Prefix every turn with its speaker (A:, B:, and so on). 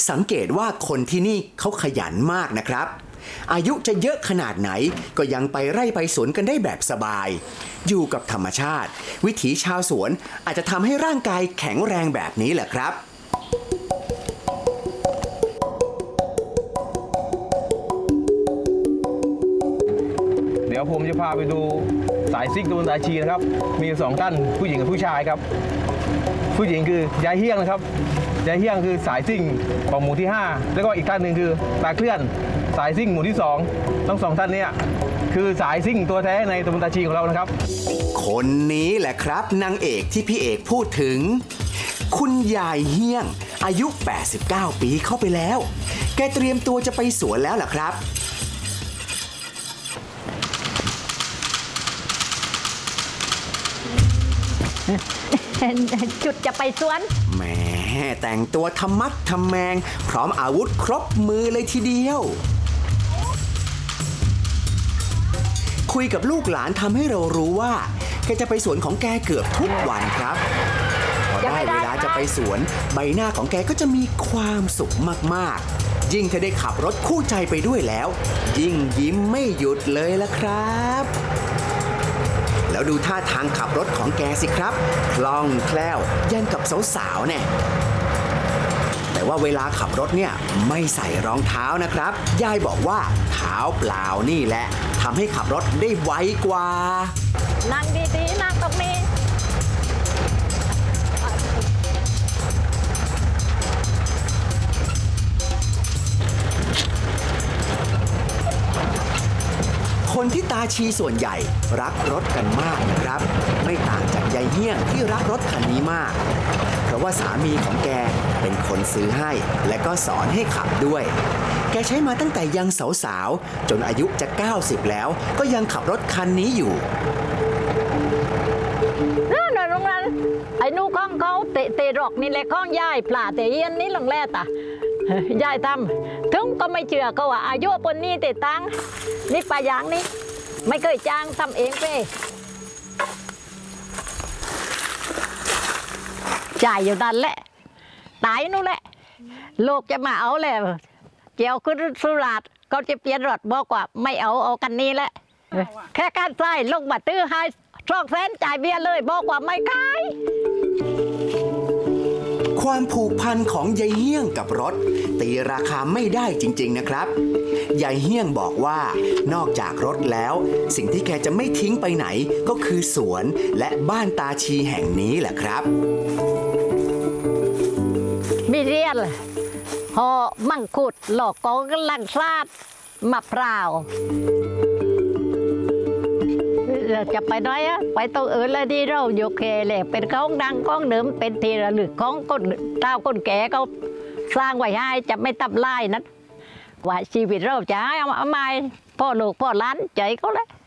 A: สังเกตว่าคนที่นี่เขาขยันมากนะครับอายุจะเยอะขนาดไหนก็ยังไปไร่ไปสวนกันได้แบบสบายอยู่กับธรรมชาติวิถีชาวสวนอาจจะทำให้ร่างกายแข็งแรงแบบนี้แหละครับ
B: เดี๋ยวผมจะพาไปดูสายซิ่งตะวันตาชีนะครับมี2ท่านผู้หญิงกับผู้ชายครับผู้หญิงคือยายเฮี้ยงนะครับยายเฮี้ยงคือสายซิ่งของหมู่ที่5แล้วก็อีกท่านหนึ่งคือตาเคลื่อนสายซิ่งหมู่ที่2ทั้ง2ท่านนี้คือสายซิ่งตัวแท้ในตะวันตาชีของเรานะครับ
A: คนนี้แหละครับนางเอกที่พี่เอกพูดถึงคุณยายเฮี้ยงอายุ89ปีเข้าไปแล้วแกเตรียมตัวจะไปสวนแล้วล่ะครับ
C: จุดจะไปสวน
A: แหมแต่งตัวทำมัดทำแมงพร้อมอาวุธครบมือเลยทีเดียวคุยกับลูกหลานทำให้เรารู้ว่าแกจะไปสวนของแกเกือบทุกวันครับพอได้เวลาจะไปสวนใบหน้าของแกก็จะมีความสุขมากๆยิ่งถ้าได้ขับรถคู่ใจไปด้วยแล้วยิ่งยิ้มไม่หยุดเลยละครับแล้วดูท่าทางขับรถของแกสิครับคล่องแคล่วยันกับสาวๆเนี่ยแต่ว่าเวลาขับรถเนี่ยไม่ใส่รองเท้านะครับยายบอกว่าเท้าเปล่านี่แหละทำให้ขับรถได้ไวกว่า
C: นั่งดีๆนั่งตรงนี้
A: คนที่ตาชีส่วนใหญ่รักรถกันมากนะครับไม่ต่างจากยายเฮี้ยงที่รักรถคันนี้มากเพราะว่าสามีของแกเป็นคนซื้อให้และก็สอนให้ขับด้วยแกใช้มาตั้งแต่ยังสาวๆจนอายุจะ90แล้วก็ยังขับรถคันนี้อยู่
C: นั่นโรงงานไอ้นู่ข้องเขาเตะรอกนี่แหละข้องย่ายปลาเตะเย็นนี่ลงแร่ตายายทำถึงก็ไม่เชื่อก็ว่าอายุปนนี้เตะตังนี่ปลาอย่างนี้ไม่เคยจ้างทำเองไปจ่ายอยู่นั่นแหละตายนู่นแหละโลกจะมาเอาแล้วเกี่ยวขึ้นสุราษฎร์เขาจะเปลี่ยนรถบอกว่าไม่เอากันนี้แหละแค่การใส่ลงมาตื้อให้200,000จ่ายเบี้ยเลยบอกว่าไม่ขาย
A: ความผูกพันของยายเฮี้ยงกับรถตีราคาไม่ได้จริงๆนะครับยายเฮี้ยงบอกว่านอกจากรถแล้วสิ่งที่แกจะไม่ทิ้งไปไหนก็คือสวนและบ้านตาชีแห่งนี้แหละครับ
C: มีเรียนหอมังคุดหลอกกองกำลังซาดมะพร้าวจะไปน้อยอะไปตรงอื่นแล้วดีเราอยู่เคเลยเป็นของดังของเดิมเป็นทีระลึกของคนเต้าคนแก่เขาสร้างไว้ให้จะไม่ตับไล่นั้นว่าชีวิตเราจะให้เอามาพ่อลูกพ่อหลานใจเขาเลย